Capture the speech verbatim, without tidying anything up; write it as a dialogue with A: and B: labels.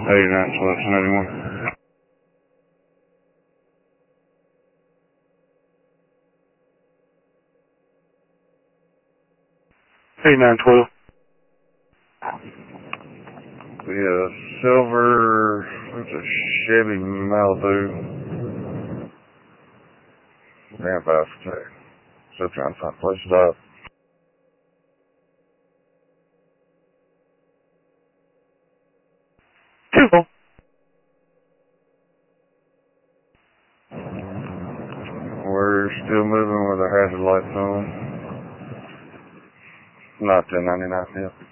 A: eighty-nine selection eighty-one. eighty-nine twelve. Yeah, silver, it's a Chevy Malibu. Damn fast too. Still trying to find a place to stop. Two. We're still moving with our hazard lights on. Not ten ninety-nine yet.